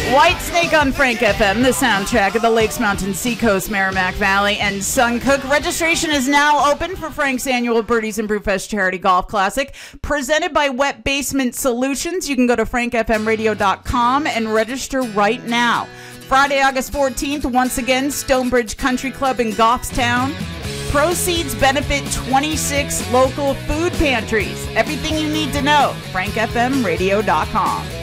Whitesnake on Frank FM, the soundtrack of the Lakes Mountain Seacoast, Merrimack Valley, and Suncook. Registration is now open for Frank's annual Birdies and Brewfest Charity Golf Classic, presented by Wet Basement Solutions. You can go to frankfmradio.com and register right now. Friday, August 14th, once again, Stonebridge Country Club in Goffstown. Proceeds benefit 26 local food pantries. Everything you need to know, frankfmradio.com.